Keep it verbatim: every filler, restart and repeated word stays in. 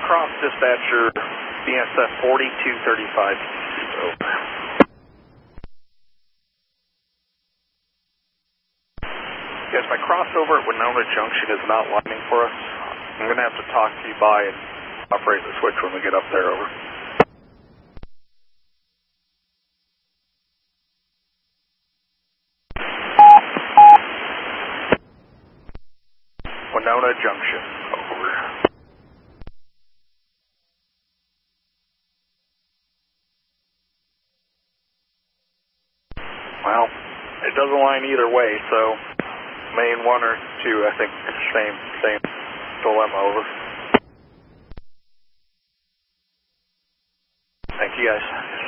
cross dispatcher, B S F forty-two thirty-five. Over. Yes, my crossover at Winona Junction is not lining for us. I'm going to have to talk to you by and operate the switch when we get up there. Over. Winona Junction. Over. Well, it doesn't line either way, so main one or two, I think, same, same dilemma. Over. Thank you, guys.